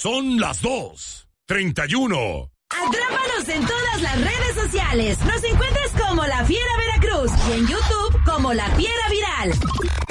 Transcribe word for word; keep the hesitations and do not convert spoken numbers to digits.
Son las dos treinta y uno. Atrápanos en todas las redes sociales. Nos encuentras como La Fiera Veracruz y en YouTube como La Fiera Viral.